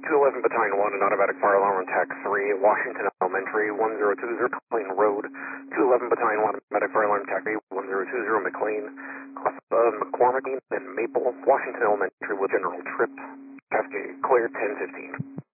211 Battalion 1, an automatic fire alarm on TAC 3, Washington Elementary, 1020 McLean Road, 211 Battalion 1, automatic fire alarm TAC 3, 1020 McLean, class McCormick and Maple, Washington Elementary with General Tripp, Cascade, clear 1015.